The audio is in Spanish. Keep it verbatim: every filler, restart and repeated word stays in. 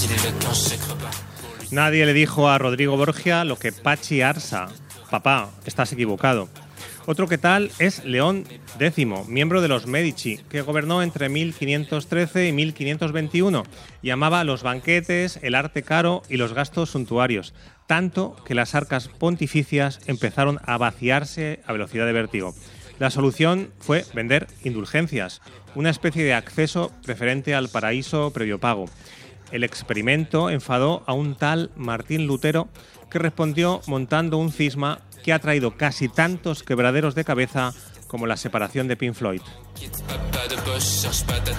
Nadie le dijo a Rodrigo Borgia lo que Pachi Arsa. Papá, estás equivocado. Otro que tal es León X, miembro de los Medici, que gobernó entre mil quinientos trece y mil quinientos veintiuno y amaba los banquetes, el arte caro y los gastos suntuarios, tanto que las arcas pontificias empezaron a vaciarse a velocidad de vértigo. La solución fue vender indulgencias, una especie de acceso preferente al paraíso previo pago. El experimento enfadó a un tal Martín Lutero, que respondió montando un cisma que ha traído casi tantos quebraderos de cabeza como la separación de Pink Floyd.